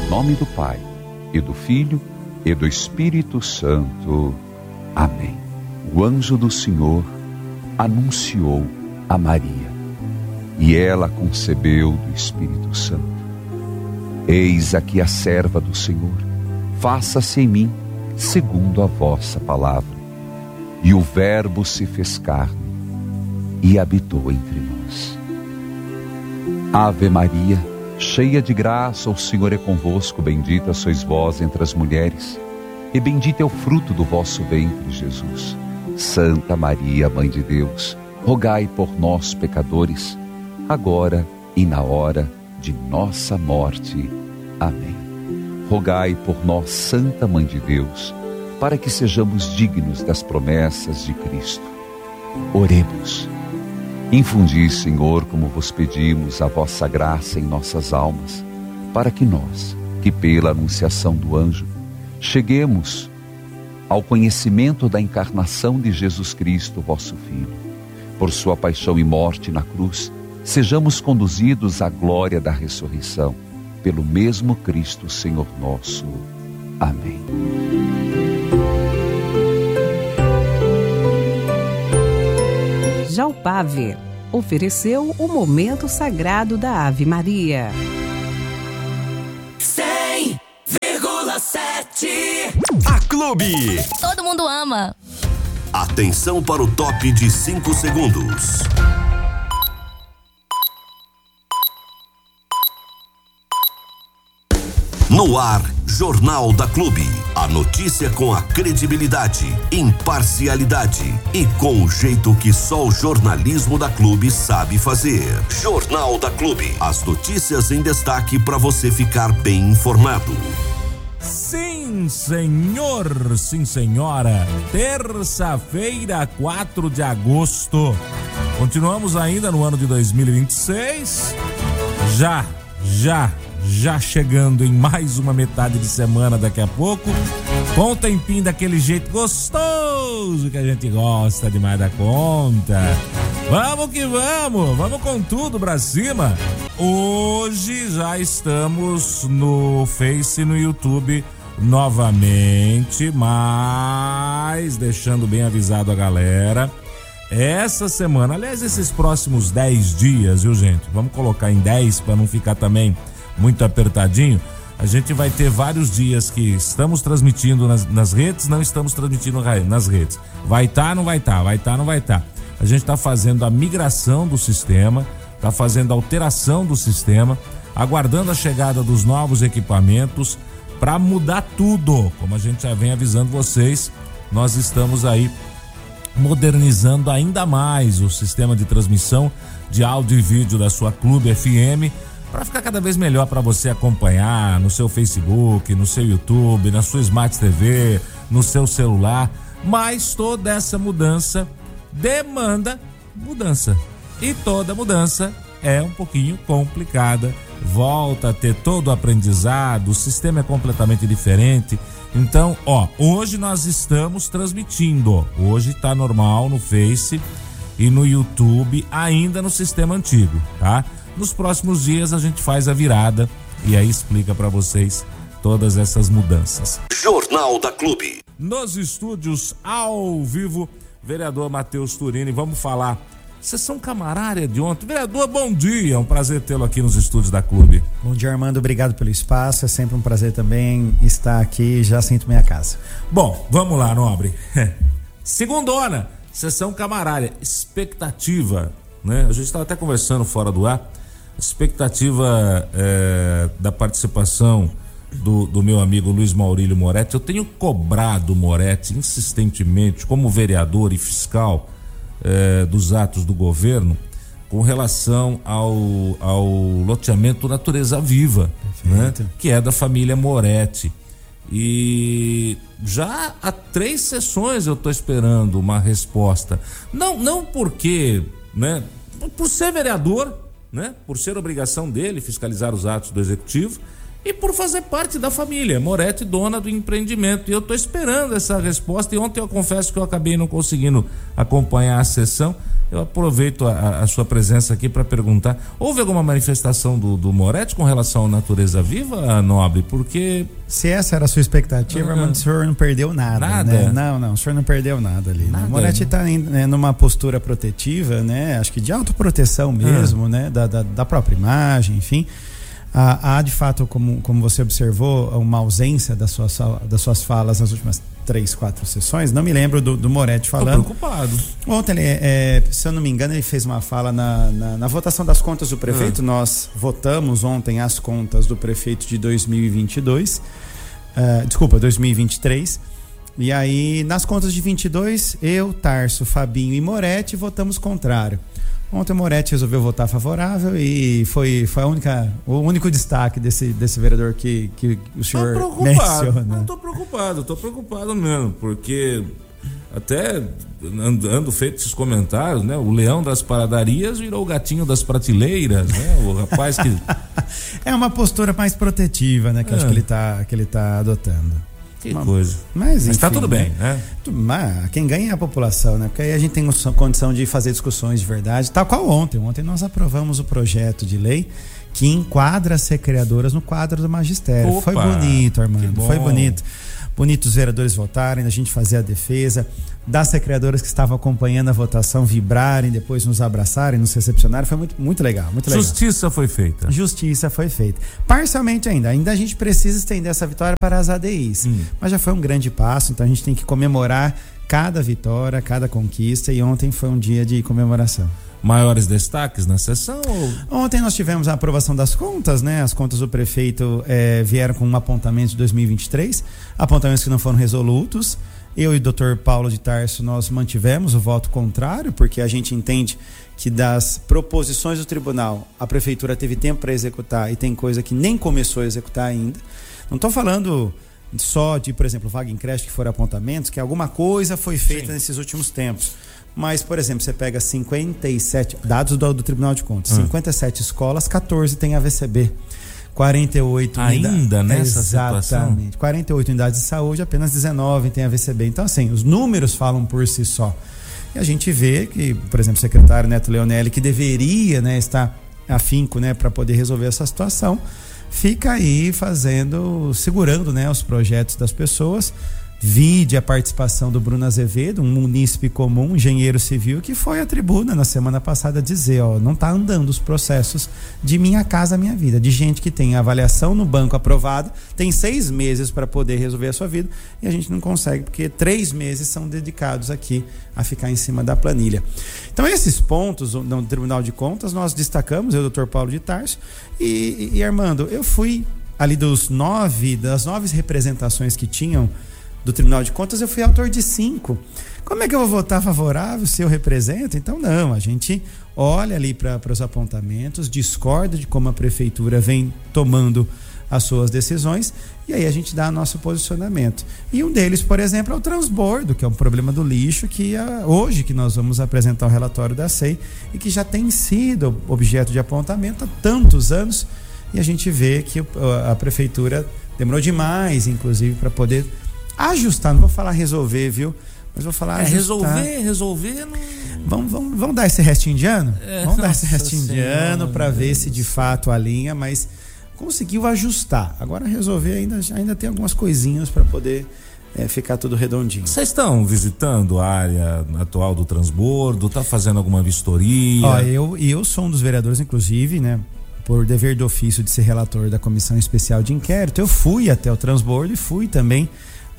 nome do Pai, e do Filho, e do Espírito Santo. Amém. O anjo do Senhor anunciou a Maria, e ela concebeu do Espírito Santo. Eis aqui a serva do Senhor, faça-se em mim segundo a vossa palavra. E o Verbo se fez carne e habitou entre nós. Ave Maria, cheia de graça, o Senhor é convosco, bendita sois vós entre as mulheres, e bendito é o fruto do vosso ventre, Jesus. Santa Maria, Mãe de Deus, rogai por nós, pecadores, agora e na hora de nossa morte. Amém. Rogai por nós, Santa Mãe de Deus, para que sejamos dignos das promessas de Cristo. Oremos. Infundi, Senhor, como vos pedimos, a vossa graça em nossas almas, para que nós, que pela anunciação do anjo, cheguemos ao conhecimento da encarnação de Jesus Cristo, vosso Filho. Por sua paixão e morte na cruz, sejamos conduzidos à glória da ressurreição, pelo mesmo Cristo, Senhor nosso. Amém. Jalpave ofereceu o momento sagrado da Ave Maria. 100,7 A Clube. Todo mundo ama. Atenção para o top de 5 segundos. No ar, Jornal da Clube. A notícia com a credibilidade, imparcialidade e com o jeito que só o jornalismo da Clube sabe fazer. Jornal da Clube. As notícias em destaque para você ficar bem informado. Sim, senhor, sim, senhora. Terça-feira, 4 de agosto. Continuamos ainda no ano de 2026. Já chegando em mais uma metade de semana daqui a pouco, com um tempinho daquele jeito gostoso que a gente gosta demais da conta. Vamos que vamos com tudo pra cima. Hoje já estamos no Face e no YouTube novamente, mas deixando bem avisado a galera, essa semana, aliás, esses próximos 10 dias, viu, gente? Vamos colocar em 10 para não ficar também muito apertadinho. A gente vai ter vários dias que estamos transmitindo nas redes, não estamos transmitindo nas redes. Vai estar, não vai estar, vai estar, não vai estar. A gente está fazendo a migração do sistema, está fazendo a alteração do sistema, aguardando a chegada dos novos equipamentos para mudar tudo. Como a gente já vem avisando vocês, nós estamos aí modernizando ainda mais o sistema de transmissão de áudio e vídeo da sua Clube FM, para ficar cada vez melhor para você acompanhar no seu Facebook, no seu YouTube, na sua Smart TV, no seu celular. Mas toda essa mudança demanda mudança. E toda mudança é um pouquinho complicada. Volta a ter todo o aprendizado, o sistema é completamente diferente. Então, hoje nós estamos transmitindo. Hoje tá normal no Face e no YouTube, ainda no sistema antigo, tá? Nos próximos dias a gente faz a virada e aí explica para vocês todas essas mudanças. Jornal da Clube. Nos estúdios ao vivo, vereador Matheus Turini, vamos falar sessão camarária de ontem. Vereador, bom dia, é um prazer tê-lo aqui nos estúdios da Clube. Bom dia, Armando, obrigado pelo espaço, é sempre um prazer também estar aqui, já sinto minha casa. Bom, vamos lá, nobre. Segundona, sessão camarária, expectativa, né? A gente estava até conversando fora do ar. Expectativa da participação do meu amigo Luiz Maurílio Moretti. Eu tenho cobrado o Moretti insistentemente como vereador e fiscal dos atos do governo com relação ao loteamento Natureza Viva, né? Que é da família Moretti. E já há 3 sessões eu estou esperando uma resposta. Não porque, né, por ser vereador, né, por ser obrigação dele fiscalizar os atos do executivo, e por fazer parte da família. Moretti, dona do empreendimento. E eu estou esperando essa resposta. E ontem eu confesso que eu acabei não conseguindo acompanhar a sessão. Eu aproveito a sua presença aqui para perguntar: houve alguma manifestação do Moretti com relação à natureza viva, Nobre? Porque se essa era a sua expectativa, o senhor não perdeu nada. Né? Não, o senhor não perdeu nada ali. Nada, né? O Moretti está numa postura protetiva, né? Acho que de autoproteção mesmo, né? Da própria imagem, enfim. Há de fato, como você observou, uma ausência das suas falas nas últimas 3-4 sessões. Não me lembro do Moretti falando. Tô preocupado. Ontem, se eu não me engano, ele fez uma fala na votação das contas do prefeito. Nós votamos ontem as contas do prefeito de 2022. 2023. E aí, nas contas de 22, eu, Tarso, Fabinho e Moretti votamos contrário. Ontem o Moretti resolveu votar favorável e foi o único destaque desse vereador que o senhor menciona. Não, tô preocupado mesmo, porque até ando feito esses comentários, né? O leão das paradarias virou o gatinho das prateleiras, né? O rapaz que... É uma postura mais protetiva, né? Que acho que ele tá adotando. Que coisa. Mas tá tudo bem, né? Mas quem ganha é a população, né? Porque aí a gente tem condição de fazer discussões de verdade, tal qual ontem. Ontem nós aprovamos o projeto de lei que enquadra as recreadoras no quadro do magistério. Opa, foi bonito, Armando. Foi bonito. Bonito os vereadores votarem, a gente fazer a defesa, das recreadoras que estavam acompanhando a votação vibrarem, depois nos abraçarem, nos recepcionarem. Foi muito, muito legal, muito legal. Justiça foi feita. Justiça foi feita. Parcialmente ainda a gente precisa estender essa vitória para as ADIs. Mas já foi um grande passo, então a gente tem que comemorar cada vitória, cada conquista, e ontem foi um dia de comemoração. Maiores destaques na sessão? Ontem nós tivemos a aprovação das contas, né? As contas do prefeito vieram com um apontamento de 2023, apontamentos que não foram resolutos. Eu e o Dr. Paulo de Tarso, nós mantivemos o voto contrário, porque a gente entende que das proposições do tribunal, a prefeitura teve tempo para executar e tem coisa que nem começou a executar ainda. Não estou falando só de, por exemplo, vaga em creche que foram apontamentos, que alguma coisa foi feita nesses últimos tempos. Mas, por exemplo, você pega 57 dados do Tribunal de Contas, 57 escolas, 14 tem AVCB. 48 ainda nessa situação? Exatamente. 48 unidades de saúde, apenas 19 tem AVCB. Então, assim, os números falam por si só. E a gente vê que, por exemplo, o secretário Neto Leonelli, que deveria, né, estar afinco, né, para poder resolver essa situação, fica aí segurando, né, os projetos das pessoas. Vide a participação do Bruno Azevedo, um munícipe comum, engenheiro civil, que foi à tribuna na semana passada dizer, não está andando os processos de Minha Casa Minha Vida, de gente que tem avaliação no banco aprovada, tem 6 meses para poder resolver a sua vida, e a gente não consegue, porque 3 meses são dedicados aqui a ficar em cima da planilha. Então, esses pontos no Tribunal de Contas, nós destacamos, eu e o Dr. Paulo de Tarso, e Armando, eu fui ali das 9 representações que tinham do Tribunal de Contas, eu fui autor de 5. Como é que eu vou votar favorável se eu represento? Então, não, a gente olha ali para os apontamentos, discorda de como a prefeitura vem tomando as suas decisões, e aí a gente dá nosso posicionamento. E um deles, por exemplo, é o transbordo, que é um problema do lixo, que hoje que nós vamos apresentar o relatório da SEI, e que já tem sido objeto de apontamento há tantos anos, e a gente vê que a prefeitura demorou demais, inclusive, para poder ajustar, não vou falar resolver, viu? Mas vou falar ajustar. Resolver não... Vamos dar esse restinho de ano? Vamos dar esse restinho de ano para ver se de fato alinha, mas conseguiu ajustar. Agora resolver ainda tem algumas coisinhas para poder ficar tudo redondinho. Vocês estão visitando a área atual do transbordo? Tá fazendo alguma vistoria? Eu sou um dos vereadores, inclusive, né? Por dever de ofício de ser relator da Comissão Especial de Inquérito, eu fui até o transbordo e fui também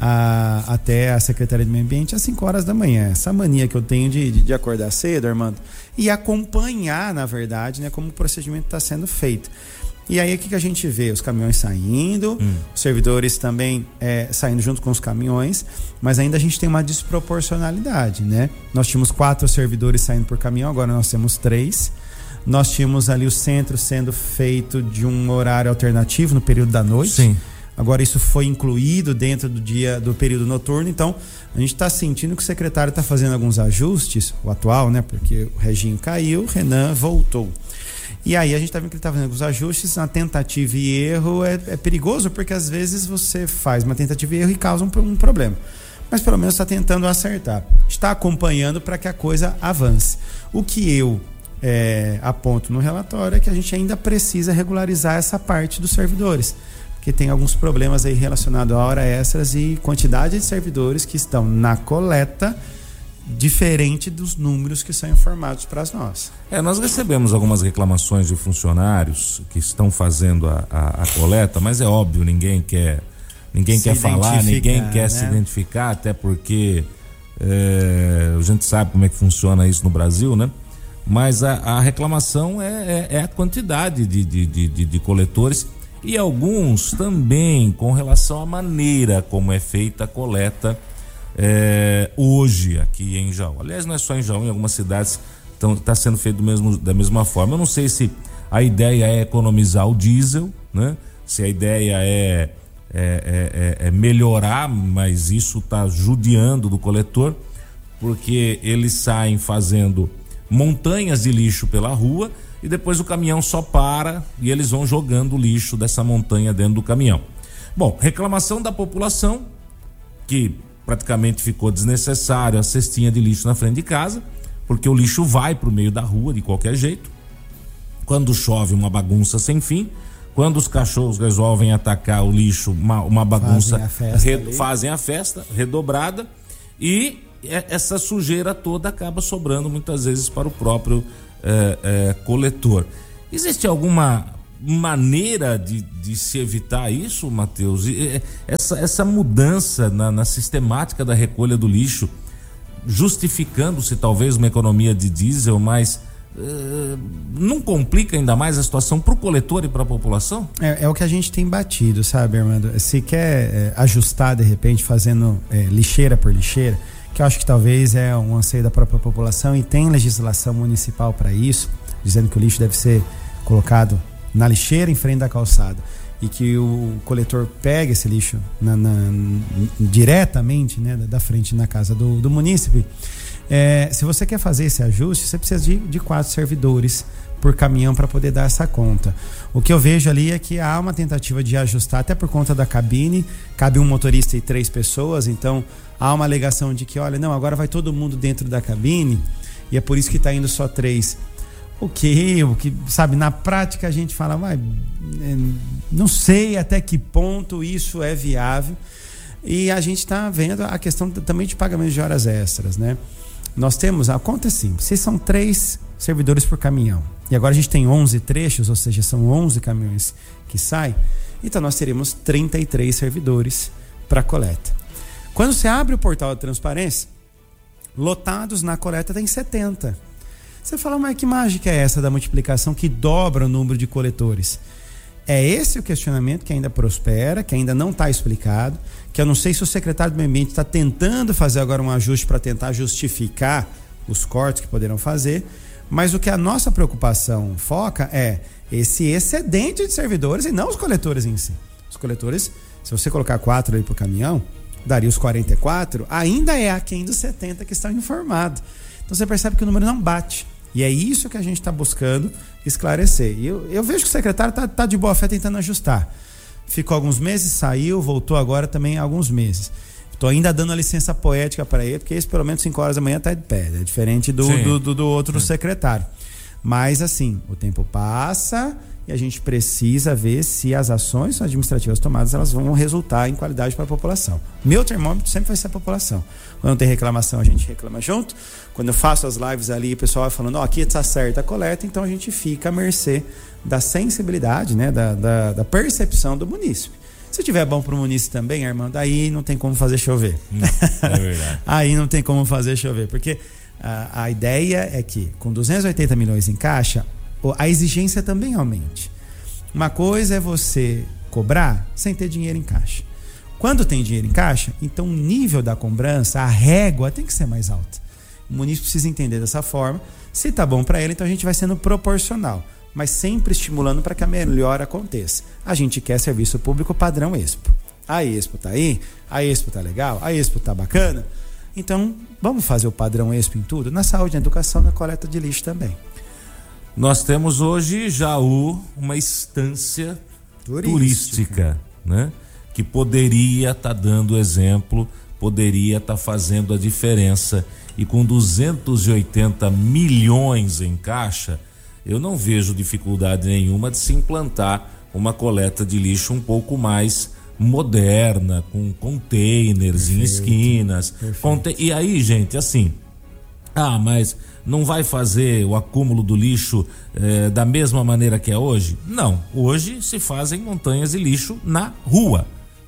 até a Secretaria de Meio Ambiente às 5 horas da manhã. Essa mania que eu tenho de acordar cedo, Armando, e acompanhar, na verdade, né, como o procedimento está sendo feito. E aí o que a gente vê? Os caminhões saindo, os servidores também saindo junto com os caminhões, mas ainda a gente tem uma desproporcionalidade, né? Nós tínhamos 4 servidores saindo por caminhão, agora nós temos 3. Nós tínhamos ali o centro sendo feito de um horário alternativo no período da noite. Sim. Agora isso foi incluído dentro do período noturno, então a gente está sentindo que o secretário está fazendo alguns ajustes, o atual, né? Porque o Reginho caiu, o Renan voltou. E aí a gente tá vendo que ele tá fazendo os ajustes, na tentativa e erro é perigoso, porque às vezes você faz uma tentativa e erro e causa um problema. Mas pelo menos está tentando acertar. Está acompanhando para que a coisa avance. O que eu aponto no relatório é que a gente ainda precisa regularizar essa parte dos servidores, porque tem alguns problemas aí relacionados a hora extras e quantidade de servidores que estão na coleta, diferente dos números que são informados para nós. Nós recebemos algumas reclamações de funcionários que estão fazendo a coleta, mas é óbvio, ninguém quer falar, ninguém quer se identificar, até porque a gente sabe como é que funciona isso no Brasil, né? Mas a reclamação é a quantidade de coletores, e alguns também com relação à maneira como é feita a coleta hoje aqui em Jaú. Aliás, não é só em Jaú, em algumas cidades está sendo feito da mesma forma. Eu não sei se a ideia é economizar o diesel, né? Se a ideia é melhorar, mas isso está judiando do coletor, porque eles saem fazendo montanhas de lixo pela rua e depois o caminhão só para e eles vão jogando o lixo dessa montanha dentro do caminhão. Bom, reclamação da população, que praticamente ficou desnecessário a cestinha de lixo na frente de casa, porque o lixo vai para o meio da rua de qualquer jeito. Quando chove, uma bagunça sem fim. Quando os cachorros resolvem atacar o lixo, uma bagunça, fazem a festa redobrada, e essa sujeira toda acaba sobrando muitas vezes para o próprio coletor. Existe alguma maneira de se evitar isso, Matheus? Essa mudança na sistemática da recolha do lixo, justificando-se talvez uma economia de diesel, mas não complica ainda mais a situação para o coletor e para a população? É o que a gente tem batido, sabe, Armando? Se quer ajustar de repente fazendo lixeira por lixeira, que eu acho que talvez é um anseio da própria população, e tem legislação municipal para isso, dizendo que o lixo deve ser colocado na lixeira em frente da calçada e que o coletor pegue esse lixo diretamente, né, da frente na casa do munícipe. Se você quer fazer esse ajuste, você precisa de 4 servidores por caminhão para poder dar essa conta. O que eu vejo ali é que há uma tentativa de ajustar, até por conta da cabine, cabe um motorista e 3 pessoas, então há uma alegação de que, olha, não, agora vai todo mundo dentro da cabine e é por isso que está indo só 3. O que, sabe, na prática a gente fala, não sei até que ponto isso é viável, e a gente está vendo a questão também de pagamento de horas extras, né? Nós temos, a conta é simples, se são 3 servidores por caminhão, e agora a gente tem 11 trechos, ou seja, são 11 caminhões que saem, então nós teríamos 33 servidores para coleta. Quando você abre o portal de transparência, lotados na coleta tem 70. Você fala, mas que mágica é essa da multiplicação que dobra o número de coletores? É esse o questionamento que ainda prospera, que ainda não está explicado, que eu não sei se o secretário do Meio Ambiente está tentando fazer agora um ajuste para tentar justificar os cortes que poderão fazer, mas o que a nossa preocupação foca é esse excedente de servidores e não os coletores em si. Os coletores, se você colocar 4 aí por caminhão, daria os 44, ainda é aquém dos 70 que estão informados. Então você percebe que o número não bate. E é isso que a gente está buscando esclarecer. E eu vejo que o secretário está de boa fé tentando ajustar. Ficou alguns meses, saiu, voltou agora também há alguns meses. Estou ainda dando a licença poética para ele, porque esse pelo menos 5 horas da manhã está de pé. É diferente do outro secretário. Mas assim, o tempo passa e a gente precisa ver se as ações administrativas tomadas elas vão resultar em qualidade para a população. Meu termômetro sempre vai ser a população. Quando tem reclamação, a gente reclama junto. Quando eu faço as lives ali, o pessoal vai falando, aqui está certa a coleta, então a gente fica à mercê da sensibilidade, né, da percepção do munícipe. Se tiver bom para o munícipe também, Armando, aí não tem como fazer chover. É verdade. Aí não tem como fazer chover, porque a ideia é que com 280 milhões em caixa, a exigência também aumente. Uma coisa é você cobrar sem ter dinheiro em caixa. Quando tem dinheiro em caixa, então o nível da cobrança, a régua tem que ser mais alta. O munícipe precisa entender dessa forma. Se tá bom para ele, então a gente vai sendo proporcional, mas sempre estimulando para que a melhora aconteça. A gente quer serviço público padrão Expo. A Expo tá aí, a Expo tá legal, a Expo tá bacana. Então, vamos fazer o padrão Expo em tudo? Na saúde, na educação, na coleta de lixo também. Nós temos hoje, Jaú, uma estância turística, né? Que poderia estar dando exemplo, poderia estar fazendo a diferença. E com 280 milhões em caixa, eu não vejo dificuldade nenhuma de se implantar uma coleta de lixo um pouco mais moderna, com containers em esquinas. E aí, gente, assim, mas não vai fazer o acúmulo do lixo da mesma maneira que é hoje? Não, hoje se fazem montanhas de lixo na rua.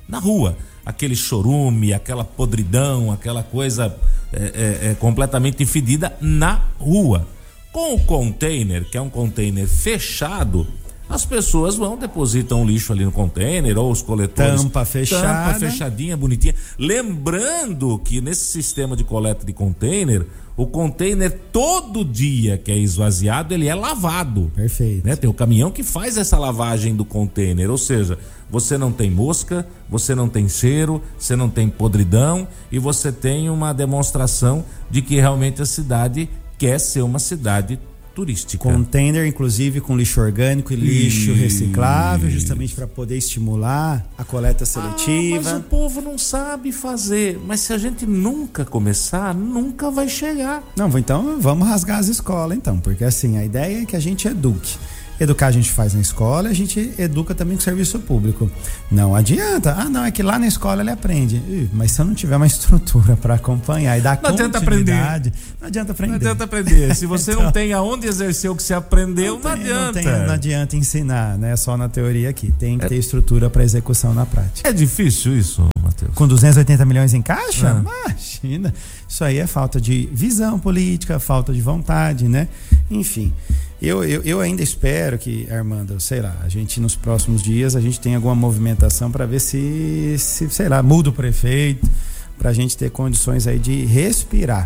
Aquele chorume, aquela podridão, aquela coisa completamente fedida na rua. Com o container, que é um container fechado, as pessoas vão, depositam o lixo ali no container, ou os coletores. Tampa fechadinha, bonitinha. Lembrando que nesse sistema de coleta de container, o container todo dia que é esvaziado, ele é lavado. Perfeito. Né? Tem o caminhão que faz essa lavagem do container, ou seja, você não tem mosca, você não tem cheiro, você não tem podridão e você tem uma demonstração de que realmente a cidade quer ser uma cidade turística. Container, inclusive, com lixo orgânico e lixo reciclável, justamente para poder estimular a coleta seletiva. Mas o povo não sabe fazer. Mas se a gente nunca começar, nunca vai chegar. Não, então vamos rasgar as escolas, então, porque assim, a ideia é que a gente eduque. Educar a gente faz na escola, a gente educa também com o serviço público. Não adianta. Não, é que lá na escola ele aprende. Mas se eu não tiver uma estrutura para acompanhar e dar continuidade, não adianta aprender. Não adianta aprender. Se você então, não tem aonde exercer o que você aprendeu, não adianta. Não adianta ensinar, né? Só na teoria aqui. Tem que ter estrutura para execução na prática. É difícil isso, Matheus? Com 280 milhões em caixa? Imagina. Isso aí é falta de visão política, falta de vontade, né? Enfim. Eu ainda espero que, Armando, sei lá, a gente nos próximos dias a gente tenha alguma movimentação para ver se, sei lá, muda o prefeito, para a gente ter condições aí de respirar.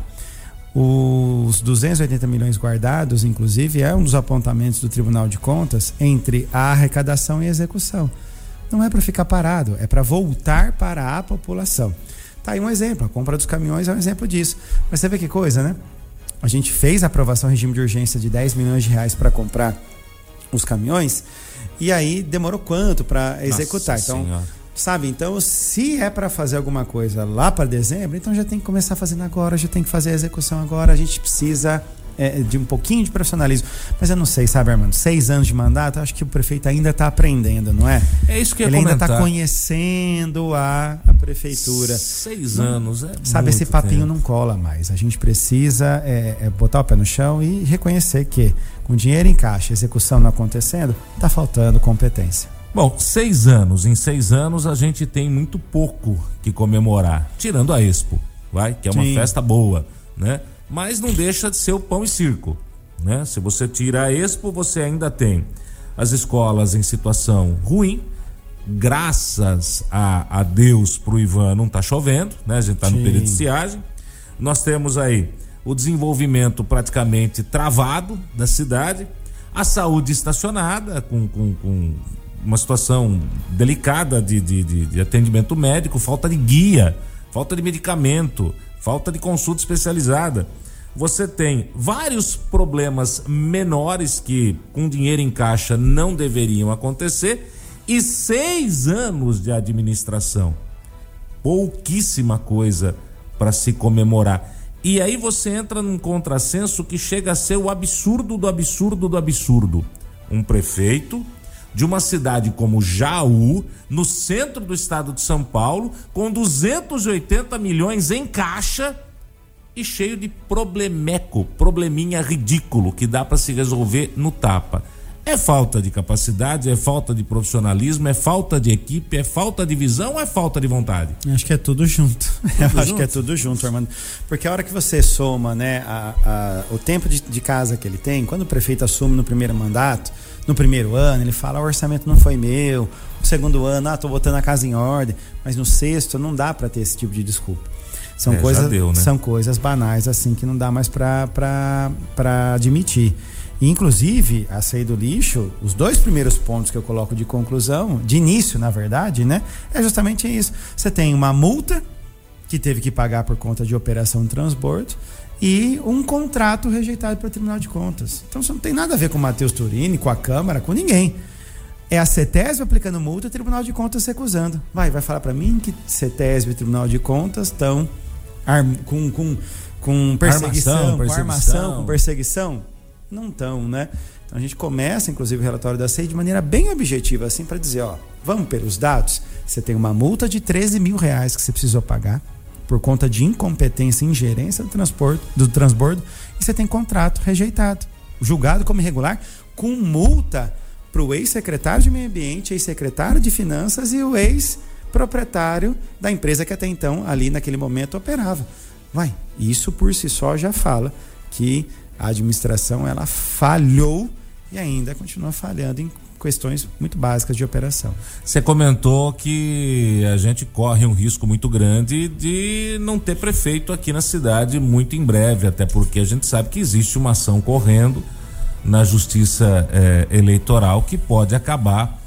Os 280 milhões guardados, inclusive, é um dos apontamentos do Tribunal de Contas entre a arrecadação e a execução. Não é para ficar parado, é para voltar para a população. Tá aí um exemplo, a compra dos caminhões é um exemplo disso. Mas você vê que coisa, né? A gente fez a aprovação regime de urgência de 10 milhões de reais para comprar os caminhões e aí demorou quanto para executar? Então, sabe? Então, se é para fazer alguma coisa lá para dezembro, então já tem que começar fazendo agora, já tem que fazer a execução agora. A gente precisa de um pouquinho de profissionalismo. Mas eu não sei, sabe, Armando? 6 anos de mandato, acho que o prefeito ainda está aprendendo, não é? É isso que eu ia Ele comentar. ainda está conhecendo a prefeitura. 6 anos, sabe, esse papinho não cola mais. A gente precisa botar o pé no chão e reconhecer que com dinheiro em caixa, execução não acontecendo, está faltando competência. Bom, 6 anos. Em 6 anos a gente tem muito pouco que comemorar, tirando a Expo, que é uma festa boa, né? Mas não deixa de ser o pão e circo, né? Se você tira a Expo, você ainda tem as escolas em situação ruim. Graças a Deus pro Ivan não tá chovendo, né? A gente tá no período de estiagem. Nós temos aí o desenvolvimento praticamente travado da cidade, a saúde estacionada com uma situação delicada de atendimento médico, falta de guia, falta de medicamento, falta de consulta especializada. Você tem vários problemas menores que com dinheiro em caixa não deveriam acontecer e 6 anos de administração. Pouquíssima coisa para se comemorar. E aí você entra num contrassenso que chega a ser o absurdo do absurdo do absurdo. Um prefeito de uma cidade como Jaú, no centro do estado de São Paulo, com 280 milhões em caixa e cheio de probleminha ridículo que dá para se resolver no tapa. É falta de capacidade, é falta de profissionalismo, é falta de equipe, é falta de visão ou é falta de vontade? Acho que é tudo junto. Acho que é tudo junto, Armando. Porque a hora que você soma, né, o tempo de casa que ele tem, quando o prefeito assume no primeiro mandato, no primeiro ano, ele fala: o orçamento não foi meu. No segundo ano, tô botando a casa em ordem. Mas no sexto, não dá para ter esse tipo de desculpa. São coisas banais, assim, que não dá mais para admitir. E, inclusive, a saída do lixo, os 2 primeiros pontos que eu coloco de conclusão, de início, na verdade, né, é justamente isso. Você tem uma multa que teve que pagar por conta de operação de transbordo e um contrato rejeitado pelo Tribunal de Contas. Então isso não tem nada a ver com o Matheus Turini, com a Câmara, com ninguém. É a CETESB aplicando multa e o Tribunal de Contas recusando. Vai falar para mim que CETESB e Tribunal de Contas estão com perseguição, com armação, com perseguição? Não estão, né? Então a gente começa, inclusive, o relatório da SEI de maneira bem objetiva, assim, para dizer, vamos pelos dados. Você tem uma multa de R$13 mil que você precisou pagar por conta de incompetência e ingerência do transbordo, e você tem contrato rejeitado, julgado como irregular, com multa para o ex-secretário de Meio Ambiente, ex-secretário de Finanças e o ex-proprietário da empresa que até então, ali naquele momento, operava. Isso por si só já fala que a administração ela falhou e ainda continua falhando em questões muito básicas de operação. Você comentou que a gente corre um risco muito grande de não ter prefeito aqui na cidade muito em breve, até porque a gente sabe que existe uma ação correndo na Justiça Eleitoral que pode acabar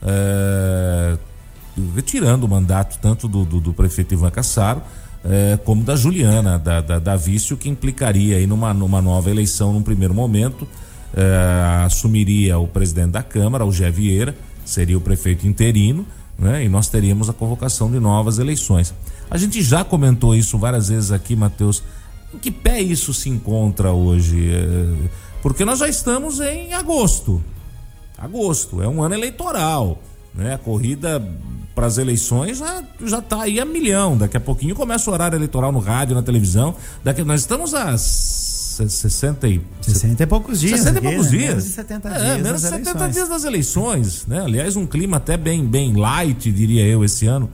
retirando o mandato tanto do prefeito Ivan Cassaro como da Juliana, da vice, o que implicaria aí numa nova eleição num primeiro momento. Assumiria o presidente da Câmara, o Gé Vieira, seria o prefeito interino, né? E nós teríamos a convocação de novas eleições. A gente já comentou isso várias vezes aqui, Matheus. Em que pé isso se encontra hoje? Porque nós já estamos em agosto. Agosto é um ano eleitoral, né? A corrida para as eleições já está aí a milhão. Daqui a pouquinho começa o horário eleitoral no rádio, na televisão. Nós estamos a 60 e poucos dias. 60 e poucos dias. Menos de 70 dias. Menos de 70 dias das eleições, né? Aliás, um clima até bem light, diria eu, esse ano.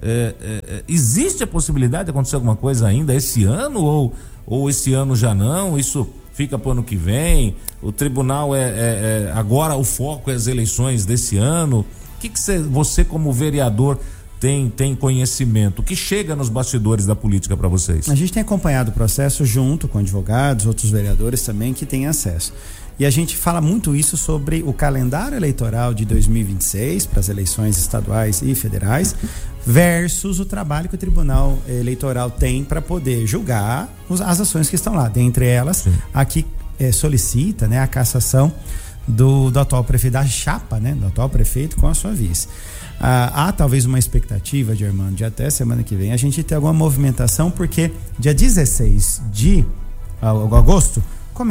Existe a possibilidade de acontecer alguma coisa ainda esse ano ou esse ano já não? Isso fica para o ano que vem? O tribunal agora o foco é as eleições desse ano? O que você como vereador tem conhecimento? O que chega nos bastidores da política para vocês? A gente tem acompanhado o processo junto com advogados, outros vereadores também que têm acesso. E a gente fala muito isso sobre o calendário eleitoral de 2026 para as eleições estaduais e federais versus o trabalho que o Tribunal Eleitoral tem para poder julgar as ações que estão lá. Dentre elas, sim, a que solicita, né, a cassação do atual prefeito, da chapa, né, do atual prefeito com a sua vice. Há talvez uma expectativa, de Armando, de até semana que vem a gente ter alguma movimentação, porque dia 16 de agosto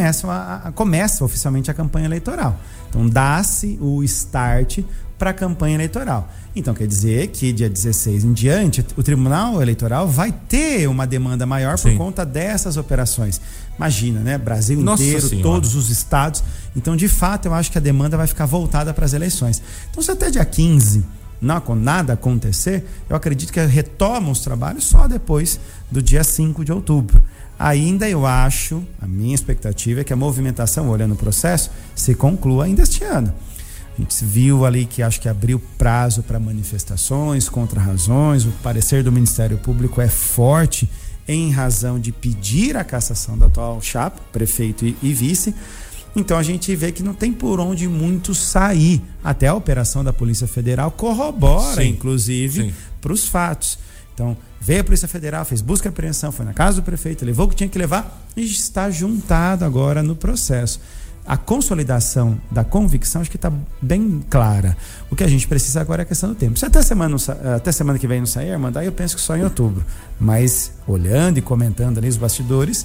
começa oficialmente a campanha eleitoral. Então dá-se o start para a campanha eleitoral. Então quer dizer que dia 16 em diante o Tribunal Eleitoral vai ter uma demanda maior, sim, por conta dessas operações. Imagina, né? Brasil inteiro, todos os estados. Então, de fato, eu acho que a demanda vai ficar voltada para as eleições. Então, se até dia 15 nada acontecer, eu acredito que retoma os trabalhos só depois do dia 5 de outubro. Ainda eu acho, a minha expectativa é que a movimentação, olhando o processo, se conclua ainda este ano. A gente viu ali que acho que abriu prazo para manifestações, contra-razões, o parecer do Ministério Público é forte em razão de pedir a cassação da atual chapa, prefeito e vice. Então a gente vê que não tem por onde muito sair. Até a operação da Polícia Federal corrobora, sim, inclusive, para os fatos. Então, veio a Polícia Federal, fez busca e apreensão, foi na casa do prefeito, levou o que tinha que levar e está juntado agora no processo. A consolidação da convicção acho que está bem clara. O que a gente precisa agora é a questão do tempo. Se até semana que vem não sair, Armando, aí eu penso que só em outubro. Mas olhando e comentando ali os bastidores,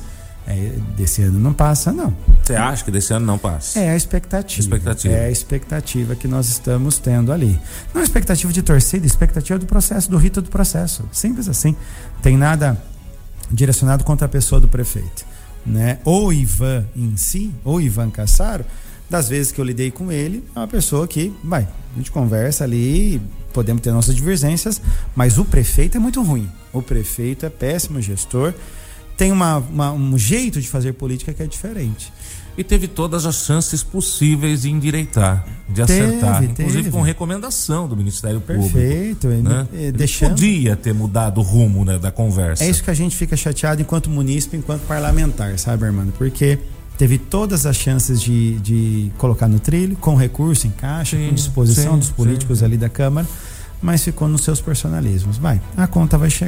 desse ano não passa, não. Você acha que desse ano não passa? É a expectativa. É a expectativa que nós estamos tendo ali. Não é expectativa de torcida, expectativa do processo, do rito do processo. Simples assim. Não tem nada direcionado contra a pessoa do prefeito, né? O Ivan em si, ou Ivan Cassaro, das vezes que eu lidei com ele, é uma pessoa que, a gente conversa ali, podemos ter nossas divergências, mas o prefeito é muito ruim. O prefeito é péssimo gestor, tem um jeito de fazer política que é diferente. E teve todas as chances possíveis de endireitar, de acertar, inclusive com recomendação do Ministério Público. Perfeito. Né? Podia ter mudado o rumo, né, da conversa. É isso que a gente fica chateado enquanto munícipe, enquanto parlamentar, sabe, Armando? Porque teve todas as chances de colocar no trilho, com recurso em caixa, com disposição dos políticos ali da Câmara, mas ficou nos seus personalismos. A conta vai chegar.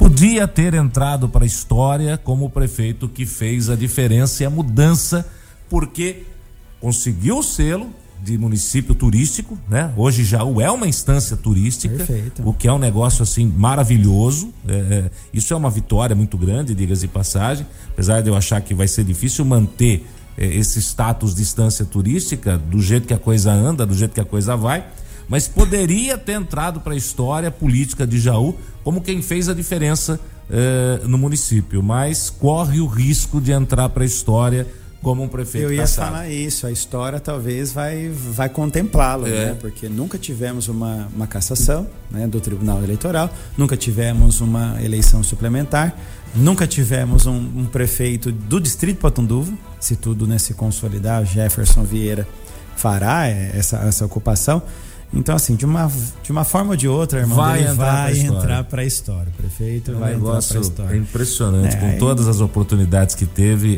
podia ter entrado para a história como o prefeito que fez a diferença e a mudança, porque conseguiu o selo de município turístico, né? Hoje Jaú é uma instância turística. Perfeito. O que é um negócio assim maravilhoso. Isso é uma vitória muito grande, diga-se de passagem, apesar de eu achar que vai ser difícil manter esse status de instância turística do jeito que a coisa anda, do jeito que a coisa vai, mas poderia ter entrado para a história política de Jaú como quem fez a diferença no município, mas corre o risco de entrar para a história como um prefeito cassado. Eu ia falar isso, a história talvez vai contemplá-lo, né? Porque nunca tivemos uma cassação, né, do Tribunal Eleitoral, nunca tivemos uma eleição suplementar, nunca tivemos um prefeito do Distrito Patunduva, se tudo, né, se consolidar, Jefferson Vieira fará essa ocupação. Então, assim, de uma forma ou de outra, irmão, vai entrar para a história. O prefeito vai entrar para a história. É impressionante, com todas as oportunidades que teve.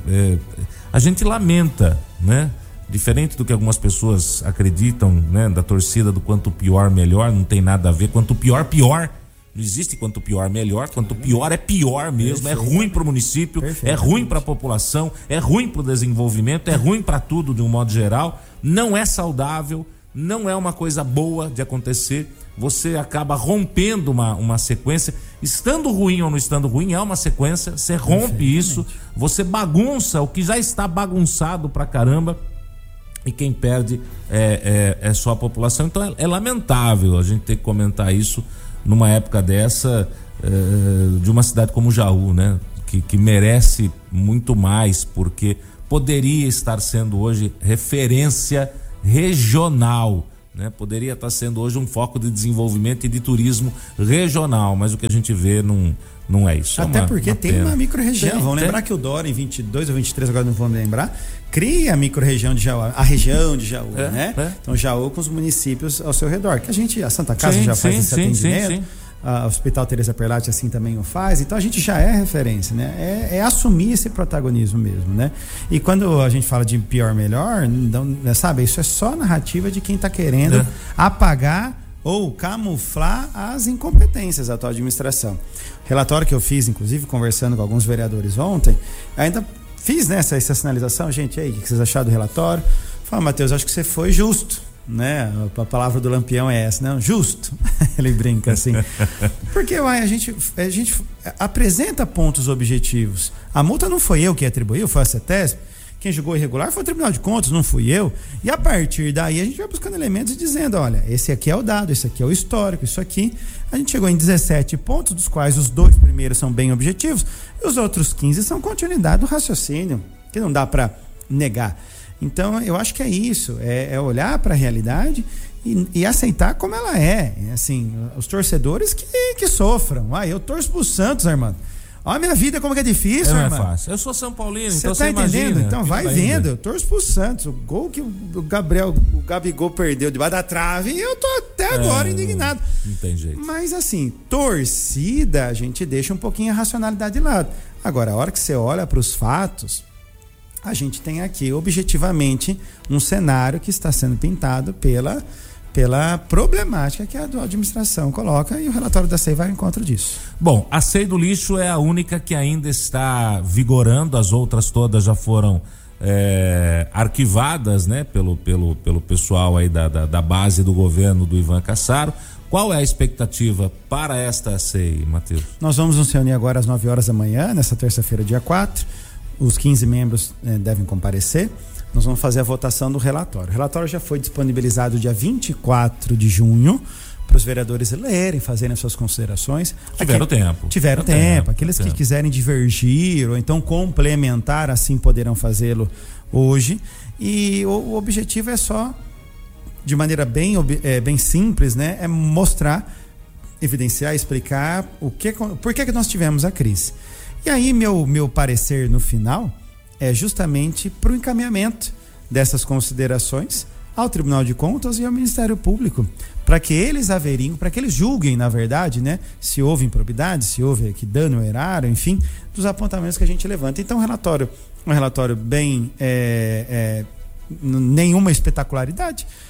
A gente lamenta, né? Diferente do que algumas pessoas acreditam, né? Da torcida do quanto pior, melhor, não tem nada a ver. Quanto pior, pior. Não existe quanto pior, melhor. Quanto pior, é pior mesmo. Perfeito. É ruim para o município, é ruim para a população, é ruim para o desenvolvimento, é ruim para tudo de um modo geral. Não é saudável. Não é uma coisa boa de acontecer. Você acaba rompendo uma sequência. Estando ruim ou não estando ruim, é uma sequência. Você rompe isso, você bagunça o que já está bagunçado pra caramba. E quem perde é só a população. Então é lamentável a gente ter que comentar isso numa época dessa, de uma cidade como Jaú, né? Que merece muito mais, porque poderia estar sendo hoje referência regional, né? Poderia estar sendo hoje um foco de desenvolvimento e de turismo regional, mas o que a gente vê não é isso. Até porque tem uma micro-região. Vamos lembrar que o Dória, em 22 ou 23, agora não vou me lembrar, cria a micro-região de Jaú, a região de Jaú, né? Então Jaú com os municípios ao seu redor, que a Santa Casa já faz esse atendimento. O Hospital Teresa Perlatti assim também o faz, então a gente já é referência, né? É assumir esse protagonismo mesmo, né? E quando a gente fala de pior, melhor, não, sabe, isso é só narrativa de quem está querendo apagar ou camuflar as incompetências da atual administração. Relatório que eu fiz, inclusive, conversando com alguns vereadores ontem, ainda fiz, né, essa sinalização. Gente, e aí, o que vocês acharam do relatório? Fala, Matheus, acho que você foi justo, né? A palavra do Lampião é essa, não? Justo. Ele brinca assim. Porque a gente apresenta pontos objetivos. A multa não foi eu que atribuiu, foi a CETESB. Quem julgou irregular foi o Tribunal de Contas, não fui eu. E a partir daí a gente vai buscando elementos dizendo, olha, esse aqui é o dado, esse aqui é o histórico, isso aqui. A gente chegou em 17 pontos, dos quais os 2 primeiros são bem objetivos e os outros 15 são continuidade do raciocínio, que não dá para negar. Então, eu acho que é isso, é olhar para a realidade e aceitar como ela é. Assim, os torcedores que sofram. Eu torço pro Santos, Armando. Olha a minha vida como que é difícil, não Armando. É fácil. Eu sou São Paulino, então você tá entendendo? Imagina. Então vai vendo, eu torço pro Santos. O gol que o Gabigol perdeu debaixo da trave, eu tô até agora indignado. Não tem jeito. Mas assim, torcida, a gente deixa um pouquinho a racionalidade de lado. Agora, a hora que você olha para os fatos, a gente tem aqui objetivamente um cenário que está sendo pintado pela problemática que a administração coloca, e o relatório da SEI vai ao encontro disso. Bom, a SEI do lixo é a única que ainda está vigorando, as outras todas já foram arquivadas, né, pelo pessoal aí da base do governo do Ivan Cassaro. Qual é a expectativa para esta SEI, Matheus? Nós vamos nos reunir agora às 9 horas da manhã, nessa terça-feira, dia 4. Os 15 membros devem comparecer. Nós vamos fazer a votação do relatório. O relatório já foi disponibilizado dia 24 de junho para os vereadores lerem, fazerem as suas considerações. Tiveram tempo. Aqueles que quiserem divergir ou então complementar, assim poderão fazê-lo hoje. E o objetivo é só, de maneira bem simples, né? É mostrar, evidenciar, explicar por que nós tivemos a crise. E aí meu parecer no final é justamente para o encaminhamento dessas considerações ao Tribunal de Contas e ao Ministério Público, para que eles averiguem, para que eles julguem, na verdade, né, se houve improbidade, se houve que dano ou erário, enfim, dos apontamentos que a gente levanta. Então, um relatório bem, nenhuma espetacularidade,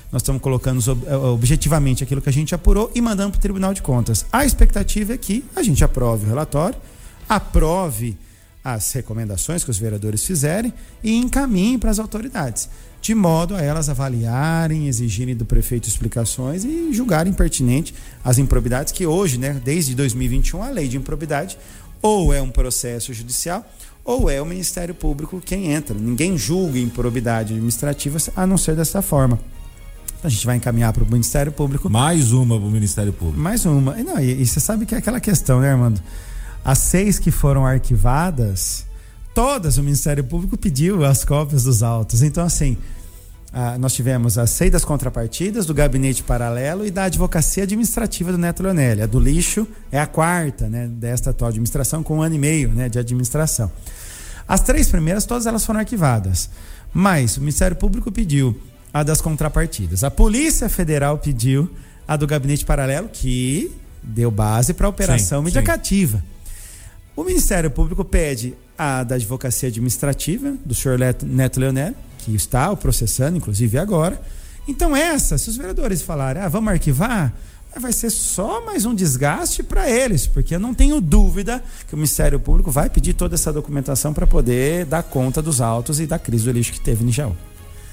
nós estamos colocando objetivamente aquilo que a gente apurou e mandando para o Tribunal de Contas. A expectativa é que a gente aprove o relatório, aprove as recomendações que os vereadores fizerem e encaminhe para as autoridades, de modo a elas avaliarem, exigirem do prefeito explicações e julgarem pertinente as improbidades que hoje, né, desde 2021, a lei de improbidade ou é um processo judicial ou é o Ministério Público quem entra. Ninguém julga improbidade administrativa a não ser dessa forma. A gente vai encaminhar para o Ministério Público. Mais uma para o Ministério Público. Mais uma. Não, e você sabe que é aquela questão, né, Armando? As 6 que foram arquivadas, todas o Ministério Público pediu as cópias dos autos. Então, assim, nós tivemos as 6 das contrapartidas, do gabinete paralelo e da advocacia administrativa do Neto Leonelli. A do lixo é a 4ª, né, desta atual administração, com 1 ano e meio, né, de administração. As 3 primeiras, todas elas foram arquivadas. Mas o Ministério Público pediu a das contrapartidas. A Polícia Federal pediu a do gabinete paralelo, que deu base para a operação mídia cativa. O Ministério Público pede a da advocacia administrativa do senhor Neto Leonelli, que está o processando, inclusive agora. Então se os vereadores falarem, vamos arquivar, vai ser só mais um desgaste para eles, porque eu não tenho dúvida que o Ministério Público vai pedir toda essa documentação para poder dar conta dos autos e da crise do lixo que teve em Jaú.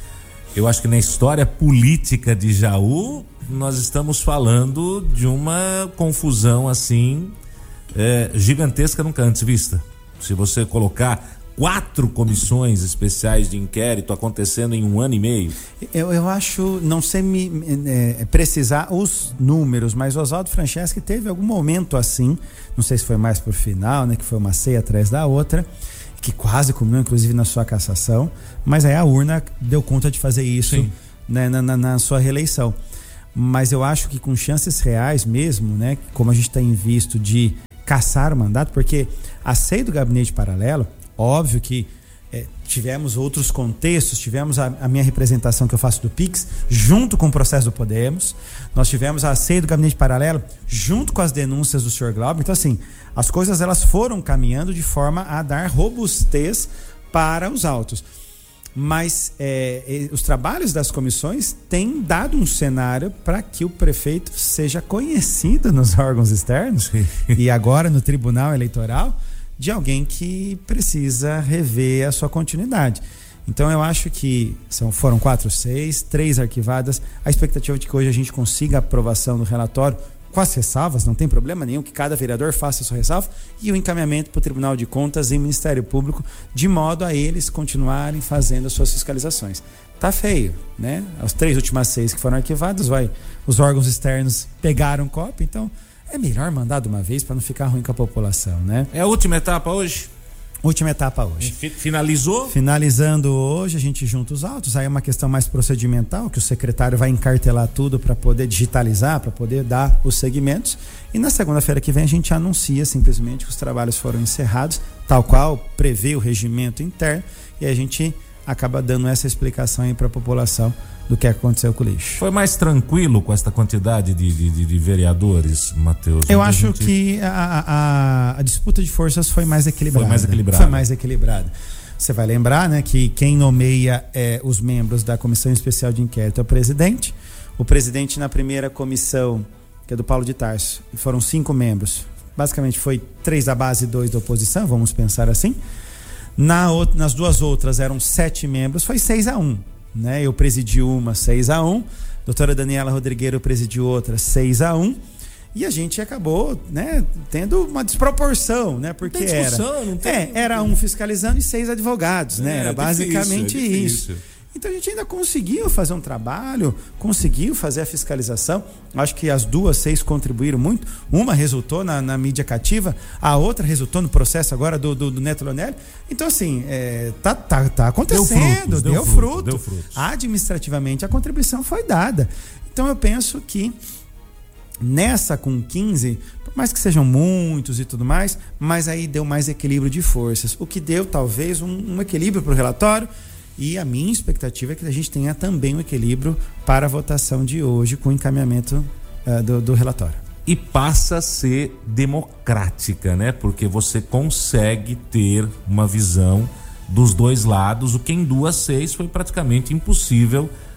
Eu acho que na história política de Jaú, nós estamos falando de uma confusão assim gigantesca, nunca antes vista. Se você colocar 4 comissões especiais de inquérito acontecendo em 1 ano e meio. Eu acho, não sei precisar os números, mas o Oswaldo Franceschi teve algum momento assim, não sei se foi mais pro final, né, que foi uma ceia atrás da outra, que quase culminou inclusive na sua cassação, mas aí a urna deu conta de fazer isso, né, na sua reeleição. Mas eu acho que com chances reais mesmo, né, como a gente tem visto de caçar o mandato, porque a ceia do gabinete paralelo, óbvio que tivemos outros contextos, tivemos a minha representação que eu faço do PIX junto com o processo do Podemos, nós tivemos a ceia do gabinete paralelo junto com as denúncias do senhor Glauber. Então assim, as coisas elas foram caminhando de forma a dar robustez para os autos, mas os trabalhos das comissões têm dado um cenário para que o prefeito seja conhecido nos órgãos externos e agora no Tribunal Eleitoral de alguém que precisa rever a sua continuidade. Então eu acho que foram 4, 6, 3 arquivadas. A expectativa de que hoje a gente consiga a aprovação do relatório com as ressalvas, não tem problema nenhum que cada vereador faça a sua ressalva, e o encaminhamento para o Tribunal de Contas e Ministério Público, de modo a eles continuarem fazendo as suas fiscalizações. Tá feio, né? As 3 últimas 6 que foram arquivadas, os órgãos externos pegaram cópia, então é melhor mandar de uma vez para não ficar ruim com a população, né? É a última etapa hoje? Última etapa hoje. Finalizou? Finalizando hoje, a gente junta os autos, aí é uma questão mais procedimental, que o secretário vai encartelar tudo para poder digitalizar, para poder dar os segmentos, e na segunda-feira que vem a gente anuncia simplesmente que os trabalhos foram encerrados, tal qual prevê o regimento interno, e a gente acaba dando essa explicação aí para a população do que aconteceu com o lixo. Foi mais tranquilo com esta quantidade de vereadores, Matheus? Eu acho que a disputa de forças foi mais equilibrada. Foi mais equilibrada. Você vai lembrar, né, que quem nomeia os membros da Comissão Especial de Inquérito é o presidente. O presidente na primeira comissão, que é do Paulo de Tarso, foram 5 membros. Basicamente foi 3 da base e 2 da oposição, vamos pensar assim. Nas 2 outras eram 7 membros, foi 6-1. Né? Eu presidi uma 6-1, doutora Daniela Rodrigueiro presidiu outra 6-1, e a gente acabou, né, tendo uma desproporção, né? Porque era um fiscalizando e 6 advogados, né? Era basicamente isso. Então a gente ainda conseguiu fazer um trabalho, conseguiu fazer a fiscalização. Acho que as 2, 6 contribuíram muito. Uma resultou na mídia cativa, a outra resultou no processo agora do Neto Leonelli. Então, assim, tá acontecendo, deu fruto. Administrativamente a contribuição foi dada. Então eu penso que nessa com 15, por mais que sejam muitos e tudo mais, mas aí deu mais equilíbrio de forças, o que deu talvez um equilíbrio para o relatório. E a minha expectativa é que a gente tenha também um equilíbrio para a votação de hoje com o encaminhamento do relatório. E passa a ser democrática, né? Porque você consegue ter uma visão dos 2 lados, o que em 2-6 foi praticamente impossível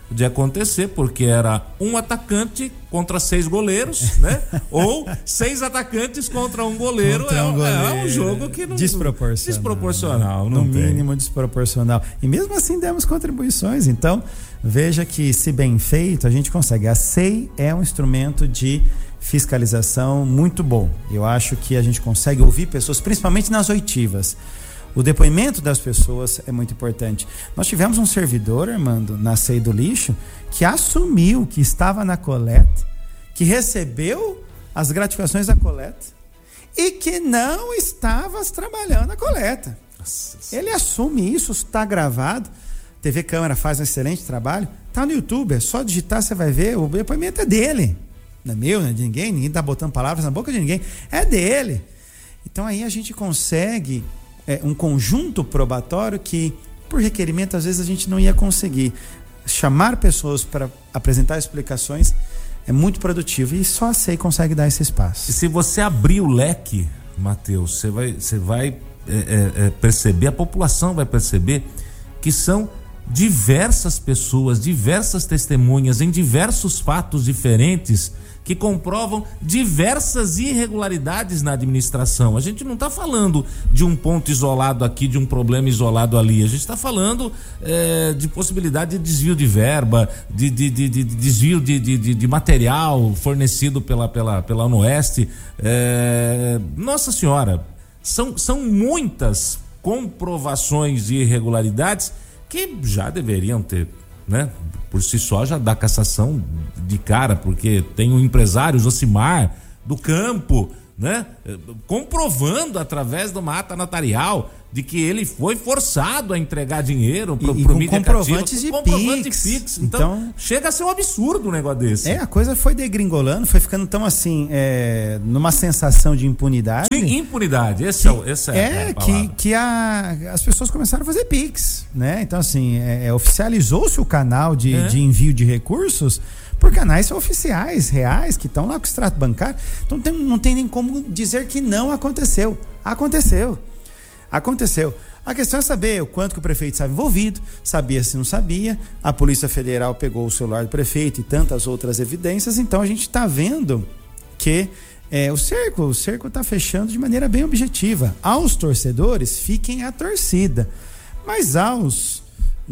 de acontecer, porque era um atacante contra 6 goleiros, né? Ou 6 atacantes contra um goleiro. É um jogo que não... Desproporcional. No mínimo desproporcional. E mesmo assim demos contribuições. Então, veja que, se bem feito, a gente consegue. A SEI é um instrumento de fiscalização muito bom. Eu acho que a gente consegue ouvir pessoas, principalmente nas oitivas. O depoimento das pessoas é muito importante. Nós tivemos um servidor, Armando, na SEI do lixo, que assumiu que estava na coleta, que recebeu as gratificações da coleta e que não estava trabalhando na coleta. Nossa. Ele assume isso, está gravado. TV Câmara faz um excelente trabalho. Está no YouTube, é só digitar, você vai ver. O depoimento é dele. Não é meu, não é de ninguém está botando palavras na boca de ninguém. É dele. Então aí a gente consegue... um conjunto probatório que, por requerimento, às vezes a gente não ia conseguir. Chamar pessoas para apresentar explicações é muito produtivo e só a SEI consegue dar esse espaço. E se você abrir o leque, Matheus, você vai perceber, a população vai perceber que são diversas pessoas, diversas testemunhas em diversos fatos diferentes que comprovam diversas irregularidades na administração. A gente não está falando de um ponto isolado aqui, de um problema isolado ali. A gente está falando de possibilidade de desvio de verba, de desvio de material fornecido pela ONUOeste. Nossa Senhora, são muitas comprovações de irregularidades que já deveriam ter, né? Por si só já dá cassação de cara, porque tem um empresário, Josimar, do campo, né? Comprovando através de uma ata notarial de que ele foi forçado a entregar dinheiro pro mídia comprovantes cativa, comprovante Pix. Então chega a ser um absurdo um negócio desse. A coisa foi degringolando, foi ficando tão assim, numa sensação de impunidade. Sim, impunidade, essa é a palavra. Que as pessoas começaram a fazer Pix, né? Então assim, oficializou-se o canal de envio de recursos por canais oficiais, reais, que estão lá com o extrato bancário. Então não tem nem como dizer que não aconteceu. Aconteceu. A questão é saber o quanto que o prefeito estava envolvido, sabia se não sabia. A Polícia Federal pegou o celular do prefeito e tantas outras evidências. Então a gente está vendo que o cerco está fechando de maneira bem objetiva. Aos torcedores, fiquem a torcida. Mas aos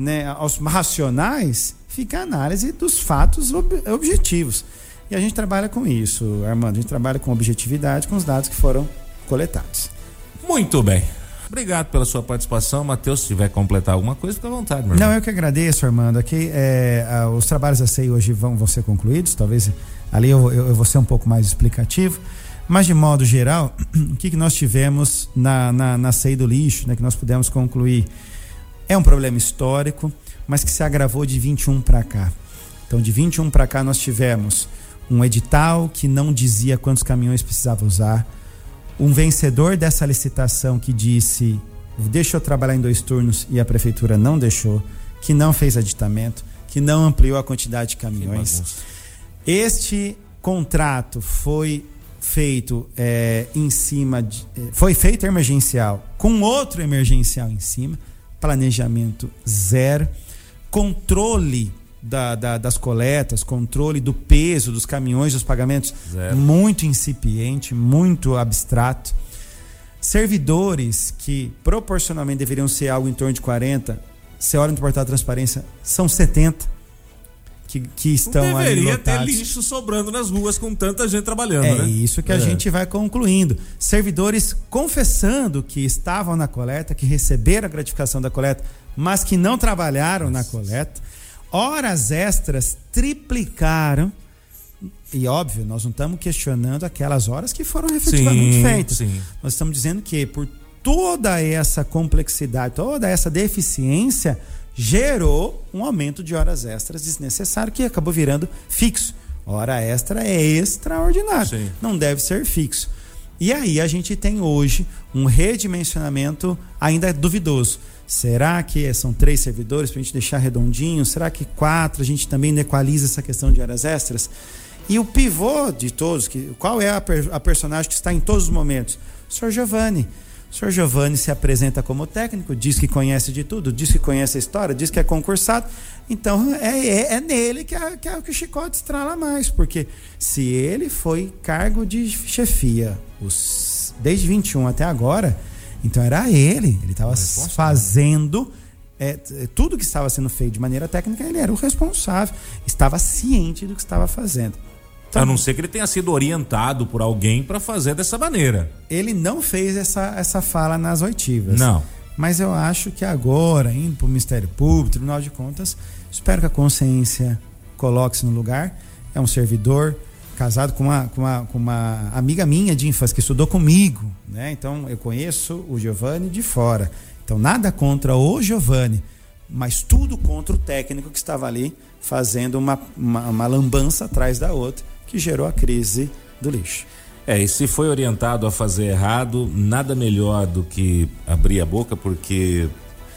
racionais, fica a análise dos fatos objetivos. E a gente trabalha com isso, Armando. A gente trabalha com objetividade, com os dados que foram coletados. Muito bem. Obrigado pela sua participação, Matheus. Se tiver completar alguma coisa, fica à vontade, meu irmão. Não, eu que agradeço, Armando. Aqui, os trabalhos da SEI hoje vão ser concluídos. Talvez ali eu vou ser um pouco mais explicativo. Mas, de modo geral, o que nós tivemos na SEI do lixo, né, que nós pudemos concluir, é um problema histórico, mas que se agravou de 21 para cá. Então, de 21 para cá, nós tivemos um edital que não dizia quantos caminhões precisava usar, um vencedor dessa licitação que disse, deixa eu trabalhar em 2 turnos, e a prefeitura não deixou, que não fez aditamento, que não ampliou a quantidade de caminhões. Este contrato foi feito foi feito emergencial, com outro emergencial em cima, planejamento zero, controle das coletas, controle do peso dos caminhões, dos pagamentos, muito incipiente, muito abstrato. Servidores que proporcionalmente deveriam ser algo em torno de 40, você olha no portal da transparência, são 70 que estão ali lotados. Deveria ter lixo sobrando nas ruas com tanta gente trabalhando, né? É isso que a gente vai concluindo. Servidores confessando que estavam na coleta, que receberam a gratificação da coleta, mas que não trabalharam na coleta. Horas extras triplicaram. E óbvio, nós não estamos questionando aquelas horas que foram efetivamente feitas. Sim. Nós estamos dizendo que por toda essa complexidade, toda essa deficiência, gerou um aumento de horas extras desnecessário que acabou virando fixo. Hora extra é extraordinário, Sim. Não deve ser fixo. E aí a gente tem hoje um redimensionamento ainda duvidoso. Será que são 3 servidores para a gente deixar redondinho? Será que 4? A gente também equaliza essa questão de horas extras? E o pivô de todos, qual é a personagem que está em todos os momentos? O Sr. Giovanni. O senhor Giovanni se apresenta como técnico, diz que conhece de tudo, diz que conhece a história, diz que é concursado. Então é nele que o chicote estrala mais, porque se ele foi cargo de chefia desde 21 até agora, então era ele estava fazendo tudo que estava sendo feito de maneira técnica, ele era o responsável, estava ciente do que estava fazendo. Então, a não ser que ele tenha sido orientado por alguém para fazer dessa maneira. Ele não fez essa fala nas oitivas. Não. Mas eu acho que agora, indo para o Ministério Público, Tribunal de Contas, espero que a consciência coloque-se no lugar. É um servidor casado com uma amiga minha de infância que estudou comigo, né? Então eu conheço o Giovanni de fora. Então nada contra o Giovanni, mas tudo contra o técnico que estava ali fazendo uma lambança atrás da outra, que gerou a crise do lixo. E se foi orientado a fazer errado, nada melhor do que abrir a boca, porque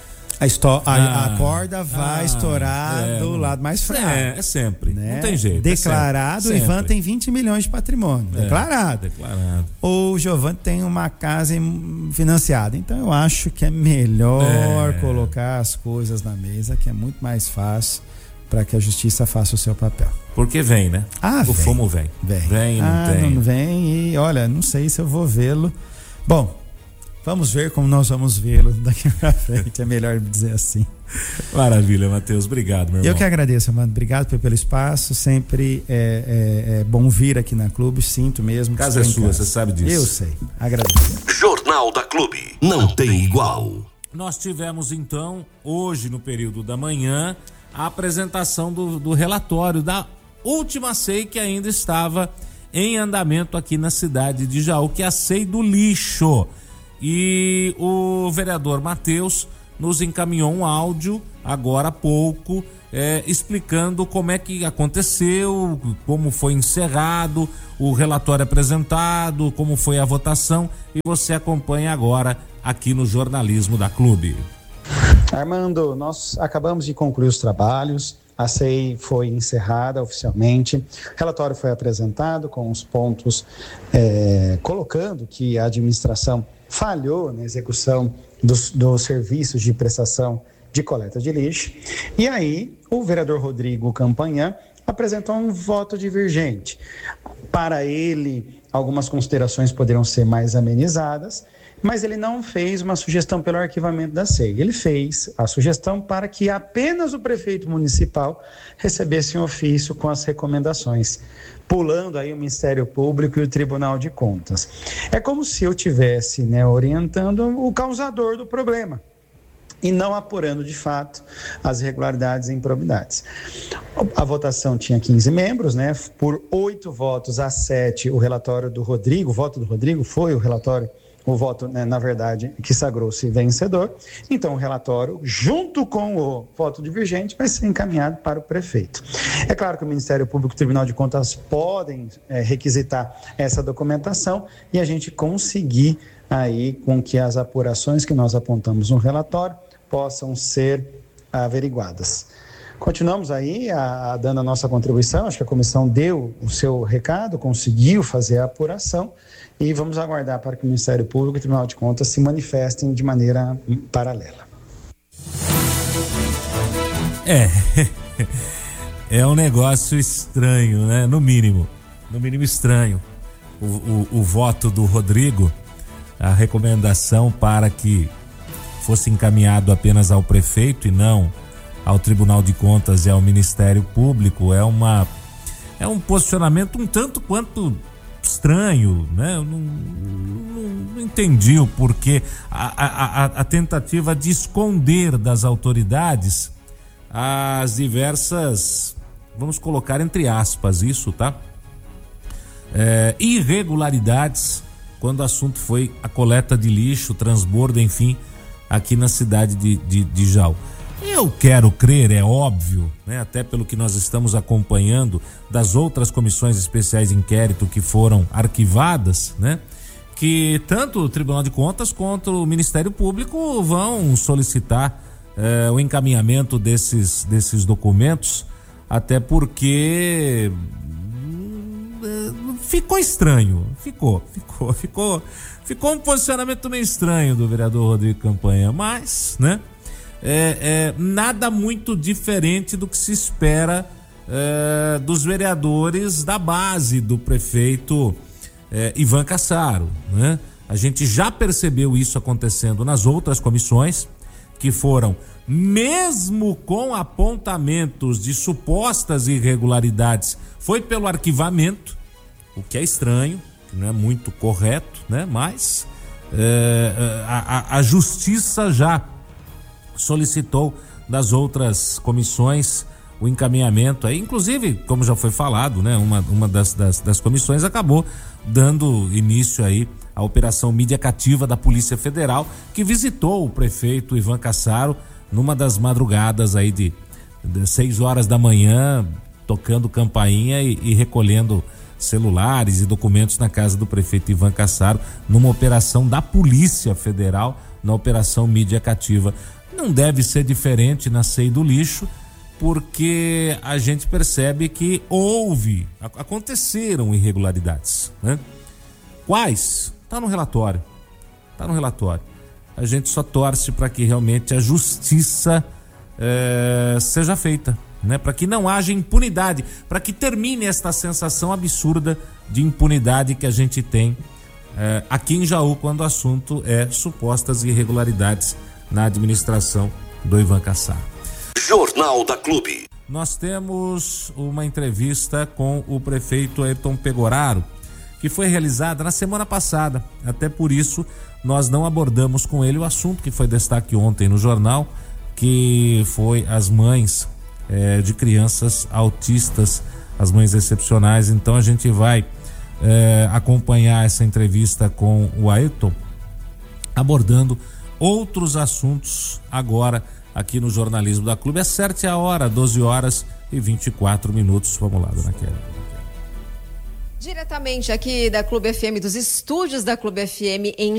a corda vai estourar do lado mais fraco. É sempre, né? Não tem jeito. Declarado, o Ivan tem 20 milhões de patrimônio. Declarado. O Giovanni tem uma casa financiada. Então eu acho que é melhor colocar as coisas na mesa, que é muito mais fácil, para que a justiça faça o seu papel. Porque vem, né? O fumo vem. Vem e não tem. Não vem e, olha, não sei se eu vou vê-lo. Bom, vamos ver como nós vamos vê-lo daqui pra frente, é melhor dizer assim. Maravilha, Matheus. Obrigado, meu irmão. Eu que agradeço, mano. Obrigado pelo espaço. Sempre é bom vir aqui na Clube. Sinto mesmo. Casa é sua, você sabe disso. Eu sei. Agradeço. Jornal da Clube. Não tem igual. Nós tivemos, então, hoje, no período da manhã, a apresentação do relatório da última SEI que ainda estava em andamento aqui na cidade de Jaú, que é a SEI do lixo. E o vereador Matheus nos encaminhou um áudio agora há pouco, explicando como é que aconteceu, como foi encerrado o relatório apresentado, como foi a votação, e você acompanha agora aqui no Jornalismo da Clube. Armando, nós acabamos de concluir os trabalhos, a SEI foi encerrada oficialmente, o relatório foi apresentado com os pontos colocando que a administração falhou na execução dos serviços de prestação de coleta de lixo, e aí o vereador Rodrigo Campanhã apresentou um voto divergente. Para ele, algumas considerações poderiam ser mais amenizadas, mas ele não fez uma sugestão pelo arquivamento da SEI. Ele fez a sugestão para que apenas o prefeito municipal recebesse um ofício com as recomendações, pulando aí o Ministério Público e o Tribunal de Contas. É como se eu estivesse orientando o causador do problema e não apurando de fato as irregularidades e improbidades. A votação tinha 15 membros, por 8 votos a 7, o relatório do Rodrigo, o voto do Rodrigo foi o voto, na verdade, que sagrou-se vencedor. Então, o relatório, junto com o voto divergente, vai ser encaminhado para o prefeito. É claro que o Ministério Público e o Tribunal de Contas podem requisitar essa documentação e a gente conseguir aí com que as apurações que nós apontamos no relatório possam ser averiguadas. Continuamos aí dando a nossa contribuição, acho que a comissão deu o seu recado, conseguiu fazer a apuração e vamos aguardar para que o Ministério Público e o Tribunal de Contas se manifestem de maneira paralela. É um negócio estranho, né? No mínimo estranho. O voto do Rodrigo, a recomendação para que fosse encaminhado apenas ao prefeito e não ao Tribunal de Contas e ao Ministério Público, é um posicionamento um tanto quanto estranho, né? Eu não entendi o porquê, a tentativa de esconder das autoridades as diversas, vamos colocar entre aspas isso, tá? Irregularidades quando o assunto foi a coleta de lixo, transbordo, enfim, aqui na cidade de Jaú. Eu quero crer, é óbvio, né, até pelo que nós estamos acompanhando das outras comissões especiais de inquérito que foram arquivadas, né, que tanto o Tribunal de Contas quanto o Ministério Público vão solicitar o encaminhamento desses documentos, até porque ficou estranho, ficou um posicionamento meio estranho do vereador Rodrigo Campanha, mas, né, nada muito diferente do que se espera dos vereadores da base do prefeito Ivan Cassaro, né? A gente já percebeu isso acontecendo nas outras comissões, que foram, mesmo com apontamentos de supostas irregularidades, foi pelo arquivamento, o que é estranho, que não é muito correto, né? Mas a justiça já solicitou das outras comissões o encaminhamento aí, inclusive, como já foi falado, né? Uma das comissões acabou dando início aí à operação mídia cativa da Polícia Federal, que visitou o prefeito Ivan Cassaro numa das madrugadas aí de 6 horas da manhã, tocando campainha e recolhendo celulares e documentos na casa do prefeito Ivan Cassaro, numa operação da Polícia Federal, na operação mídia cativa. Não deve ser diferente na CEI do lixo, porque a gente percebe que aconteceram irregularidades, né? Quais? Tá no relatório. A gente só torce para que realmente a justiça seja feita, né? Para que não haja impunidade, para que termine esta sensação absurda de impunidade que a gente tem aqui em Jaú, quando o assunto é supostas irregularidades na administração do Ivan Cassaro. Jornal da Clube. Nós temos uma entrevista com o prefeito Ayrton Pegoraro, que foi realizada na semana passada. Até por isso, nós não abordamos com ele o assunto que foi destaque ontem no jornal, que foi as mães de crianças autistas, as mães excepcionais. Então a gente vai acompanhar essa entrevista com o Ayrton, abordando outros assuntos agora aqui no Jornalismo da Clube. Acerte a hora, 12h24. Vamos lá, dona Kelly. Diretamente aqui da Clube FM, dos estúdios da Clube FM em